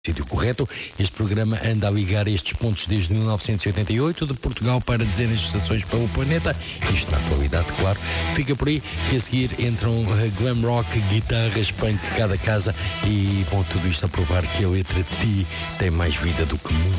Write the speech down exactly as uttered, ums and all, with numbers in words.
Sítio correto. Este programa anda a ligar estes pontos desde mil novecentos e oitenta e oito, de Portugal para dezenas de estações pelo planeta. Isto na atualidade, claro. Fica por aí que a seguir entram glam rock, guitarras, punk, cada casa e, bom, tudo isto a provar que a letra T tem mais vida do que muito